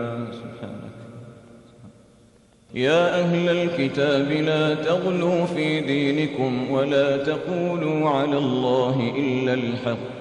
سبحانك. يا أهل الكتاب لا تغلوا في دينكم ولا تقولوا على الله إلا الحق